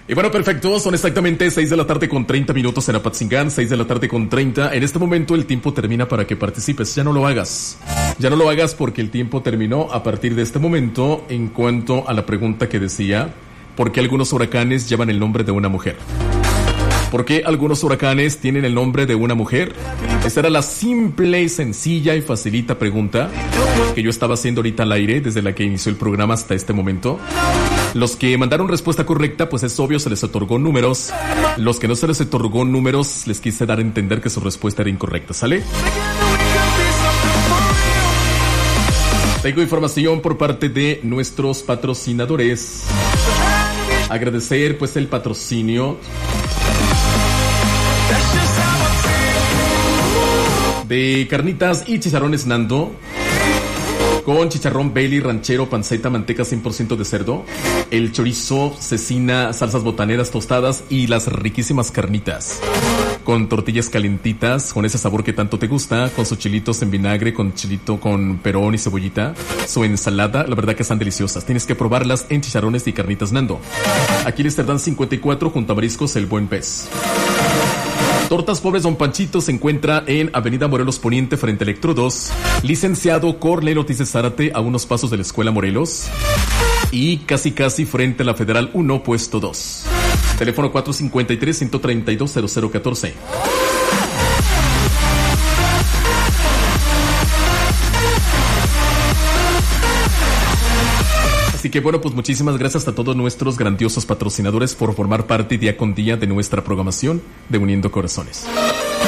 Y bueno, perfecto, son exactamente 6 de la tarde con 30 minutos en Apatzingán, 6 de la tarde con 30. En este momento el tiempo termina para que participes, ya no lo hagas. Ya no lo hagas porque el tiempo terminó a partir de este momento en cuanto a la pregunta que decía, ¿por qué algunos huracanes llevan el nombre de una mujer? ¿Por qué algunos huracanes tienen el nombre de una mujer? Esa era la simple, sencilla y facilita pregunta que yo estaba haciendo ahorita al aire desde la que inició el programa hasta este momento. Los que mandaron respuesta correcta, pues es obvio, se les otorgó números. Los que no se les otorgó números, les quise dar a entender que su respuesta era incorrecta, ¿sale? Tengo información por parte de nuestros patrocinadores. Agradecer pues el patrocinio de Carnitas y Chicharrones Nando, con chicharrón Bailey, ranchero, panceta, manteca 100% de cerdo, el chorizo, cecina, salsas botaneras tostadas y las riquísimas carnitas con tortillas calentitas, con ese sabor que tanto te gusta, con sus chilitos en vinagre, con chilito con perón y cebollita, su ensalada, la verdad que están deliciosas. Tienes que probarlas en Chicharrones y Carnitas Nando. Aquí en Amsterdam 54, junto a Mariscos El Buen Pez. Tortas Pobres Don Panchito se encuentra en Avenida Morelos Poniente frente a Electro 2. Licenciado Cornelio Ortiz Zárate, a unos pasos de la Escuela Morelos. Y casi frente a la Federal 1, puesto 2. Teléfono 453-132-0014. Así que bueno, pues muchísimas gracias a todos nuestros grandiosos patrocinadores por formar parte día con día de nuestra programación de Uniendo Corazones.